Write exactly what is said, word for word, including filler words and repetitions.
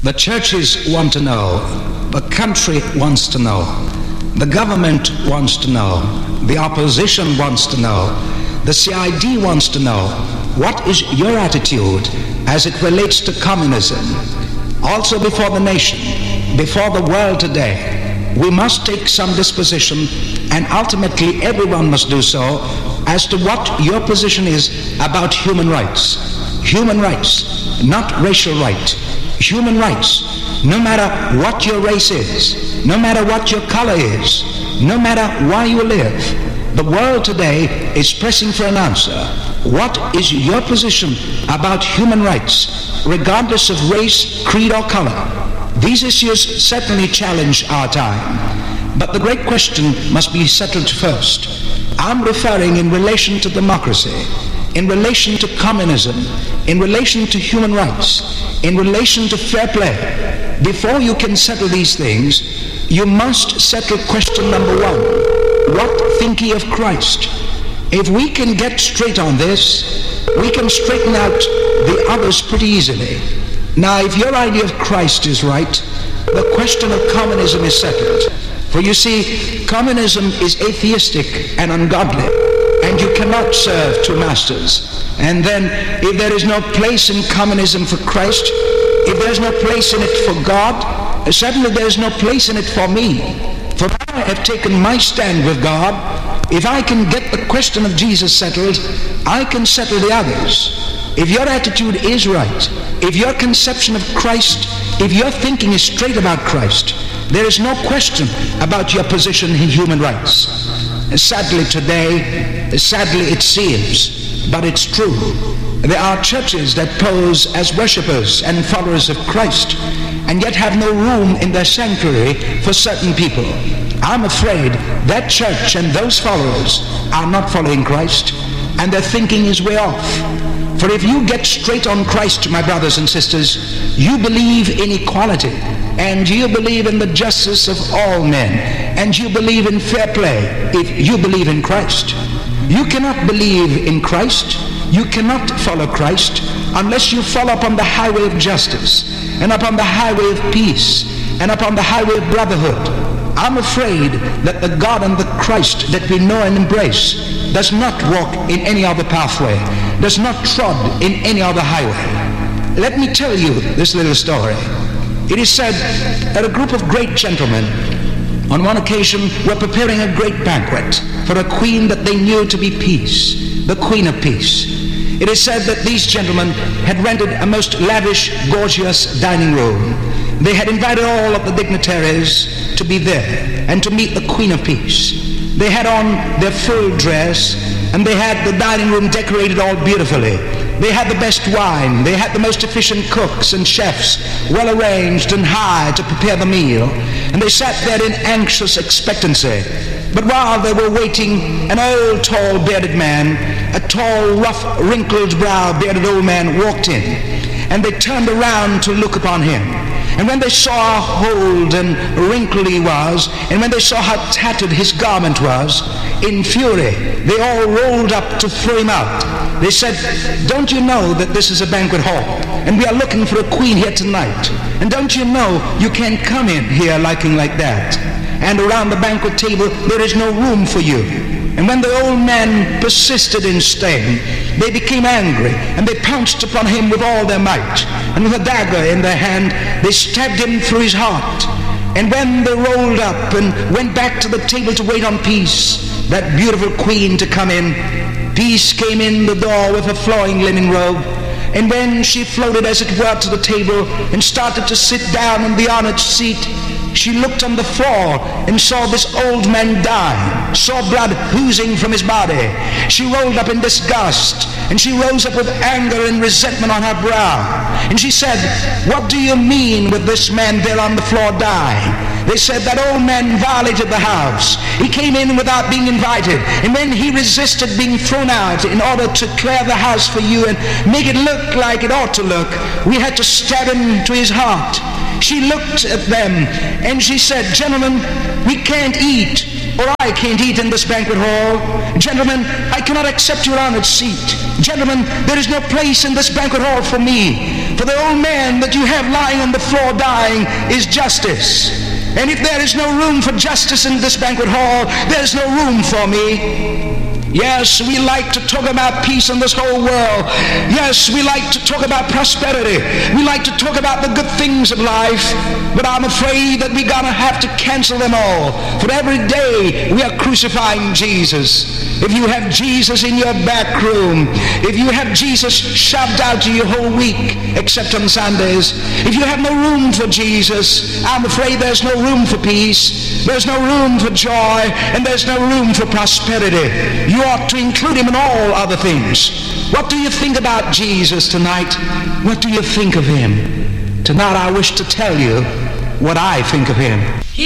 The churches want to know, the country wants to know, the government wants to know, the opposition wants to know, the C I D wants to know, what is your attitude as it relates to communism? Also before the nation, before the world today, we must take some disposition, and ultimately everyone must do so, as to what your position is about human rights. Human rights, not racial right. Human rights, no matter what your race is, no matter what your color is, no matter where you live. The world today is pressing for an answer. What is your position about human rights, regardless of race, creed, or color? These issues certainly challenge our time, but the great question must be settled first. I'm referring in relation to democracy, in relation to communism, in relation to human rights, in relation to fair play. Before you can settle these things, you must settle question number one. What think ye of Christ? If we can get straight on this, we can straighten out the others pretty easily. Now, if your idea of Christ is right, the question of communism is settled. For you see, communism is atheistic and ungodly, and you cannot serve two masters. And then, if there is no place in communism for Christ, if there's no place in it for God, certainly there's no place in it for me. For I have taken my stand with God. If I can get the question of Jesus settled, I can settle the others. If your attitude is right, if your conception of Christ, if your thinking is straight about Christ, there is no question about your position in human rights. Sadly today, sadly it seems, but it's true, there are churches that pose as worshippers and followers of Christ, and yet have no room in their sanctuary for certain people. I'm afraid that church and those followers are not following Christ, and their thinking is way off. For if you get straight on Christ, my brothers and sisters, you believe in equality, and you believe in the justice of all men, and you believe in fair play if you believe in Christ. You cannot believe in Christ, you cannot follow Christ, unless you fall upon the highway of justice, and upon the highway of peace, and upon the highway of brotherhood. I'm afraid that the God and the Christ that we know and embrace does not walk in any other pathway, does not trod in any other highway. Let me tell you this little story. It is said that a group of great gentlemen on one occasion were preparing a great banquet for a queen that they knew to be Peace, the Queen of Peace. It is said that these gentlemen had rented a most lavish, gorgeous dining room. They had invited all of the dignitaries to be there and to meet the Queen of Peace. They had on their full dress, and they had the dining room decorated all beautifully. They had the best wine, they had the most efficient cooks and chefs, well arranged and hired to prepare the meal, and they sat there in anxious expectancy. But while they were waiting, an old, tall, bearded man, a tall, rough, wrinkled brow, bearded old man walked in, and they turned around to look upon him. And when they saw how old and wrinkled he was, and when they saw how tattered his garment was, in fury, they all rolled up to throw him out. They said, "Don't you know that this is a banquet hall, and we are looking for a queen here tonight? And don't you know you can't come in here looking like that? And around the banquet table, there is no room for you." And when the old man persisted in staying, they became angry, and they pounced upon him with all their might. And with a dagger in their hand, they stabbed him through his heart. And when they rolled up and went back to the table to wait on Peace, that beautiful queen, to come in, Peace came in the door with a flowing linen robe. And when she floated, as it were, to the table and started to sit down in the honored seat, she looked on the floor and saw this old man die, saw blood oozing from his body. She rolled up in disgust, and she rose up with anger and resentment on her brow. And she said, "What do you mean with this man there on the floor dying?" They said, "That old man violated the house. He came in without being invited, and when he resisted being thrown out in order to clear the house for you and make it look like it ought to look, we had to stab him to his heart." She looked at them and she said, "Gentlemen, we can't eat, or I can't eat in this banquet hall. Gentlemen, I cannot accept your honored seat. Gentlemen, there is no place in this banquet hall for me, For the old man that you have lying on the floor dying is justice. And if there is no room for justice in this banquet hall, there's no room for me. Yes, we like to talk about peace in this whole world. Yes, we like to talk about prosperity. We like to talk about the good things of life. But I'm afraid that we're going to have to cancel them all. For every day we are crucifying Jesus. If you have Jesus in your back room, if you have Jesus shoved out to you whole week, except on Sundays, if you have no room for Jesus, I'm afraid there's no room for peace, there's no room for joy, and there's no room for prosperity. You ought to include him in all other things. What do you think about Jesus tonight? What do you think of him? Tonight I wish to tell you what I think of him.